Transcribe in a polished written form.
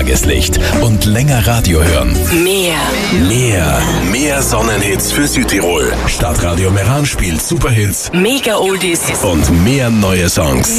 Tageslicht und länger Radio hören. Mehr Sonnenhits für Südtirol. Stadtradio Meran spielt Superhits, Mega Oldies und mehr neue Songs.